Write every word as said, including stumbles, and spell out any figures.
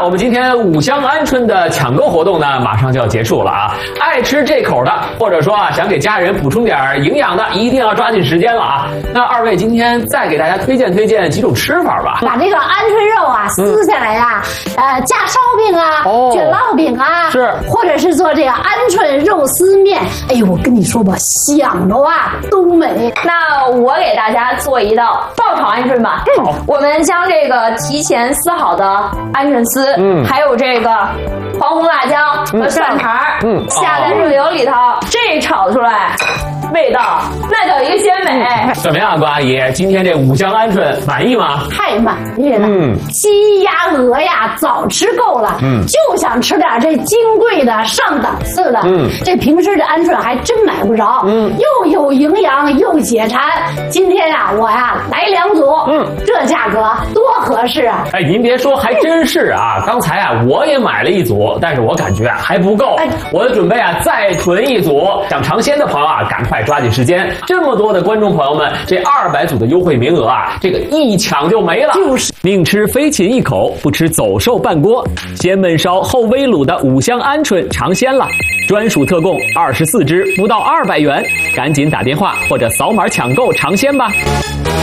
我们今天五香鹌鹑的抢购活动呢，马上就要结束了啊！爱吃这口的，或者说啊想给家人补充点营养的，一定要抓紧时间了啊！那二位今天再给大家推荐推荐几种吃法吧。 把这个鹌鹑肉啊撕下来呀、啊，嗯、呃，加烧饼啊，哦、卷烙饼啊， 是，或者是做这个鹌鹑肉丝面。哎呦，我跟你说吧，香的啊，都美。 那我给大家做一道爆炒鹌鹑吧。 好， 我们将这个提前撕好的鹌鹑丝，嗯，还有这个黄红辣椒和蒜肠，嗯，下在热油里头，这炒出来。味道那叫一个鲜美。 怎么样，关阿姨？今天这五香鹌鹑满意吗？ 太满意了。嗯，鸡鸭鹅呀，早吃够了。嗯，就想吃点这金贵的、上档次的。嗯，这平时这鹌鹑还真买不着。嗯，又有营养又解馋。今天呀、啊，我呀来两组。嗯，这价格多合适啊！ 哎，您别说，还真是啊。刚才啊，我也买了一组，但是我感觉还不够。哎，我准备啊再囤一组。想尝鲜的朋友啊，赶快抓紧时间！这么多的观众朋友们，这二百组的优惠名额啊，这个一抢就没了。 就是宁吃飞禽一口，不吃走兽半锅。先焖烧后煨卤的五香鹌鹑尝鲜了，专属特供二十四只，不到二百元，赶紧打电话或者扫码抢购尝鲜吧。